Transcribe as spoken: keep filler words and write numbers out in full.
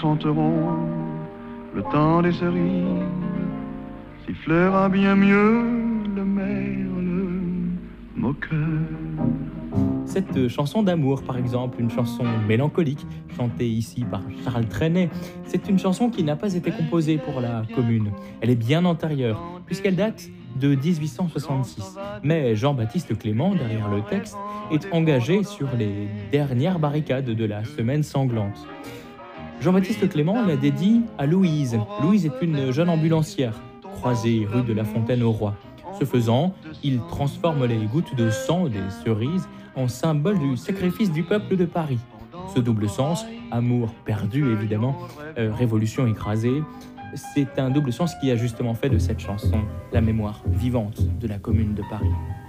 chanteront le temps des cerises, sifflera bien mieux le merle moqueur. Cette chanson d'amour, par exemple, une chanson mélancolique, chantée ici par Charles Trenet, c'est une chanson qui n'a pas été composée pour la commune. Elle est bien antérieure, puisqu'elle date de dix-huit cent soixante-six. Mais Jean-Baptiste Clément, derrière le texte, est engagé sur les dernières barricades de la Semaine sanglante. Jean-Baptiste Clément la dédie à Louise. Louise est une jeune ambulancière, croisée rue de la Fontaine au Roi. Ce faisant, il transforme les gouttes de sang des cerises en symbole du sacrifice du peuple de Paris. Ce double sens, amour perdu évidemment, euh, révolution écrasée, c'est un double sens qui a justement fait de cette chanson la mémoire vivante de la Commune de Paris.